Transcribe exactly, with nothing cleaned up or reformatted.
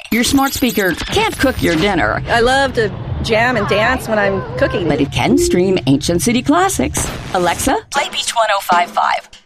Your smart speaker can't cook your dinner. I love to jam and dance when I'm cooking. But it can stream ancient city classics. Alexa, play Beach one oh five point five.